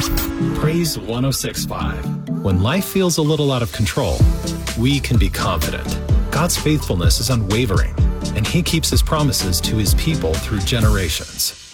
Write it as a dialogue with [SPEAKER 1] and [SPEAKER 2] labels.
[SPEAKER 1] Praise 106.5. When life feels a little out of control, we can be confident. God's faithfulness is unwavering, and He keeps His promises to His people through generations.